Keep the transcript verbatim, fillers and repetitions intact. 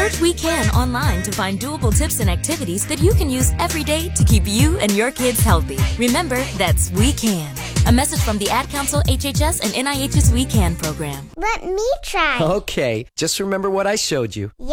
Search We Can online to find doable tips and activities that you can use every day to keep you and your kids healthy. Remember, that's We Can. A message from the Ad Council, H H S, and N I H's We Can program. Let me try. Okay, just remember what I showed you.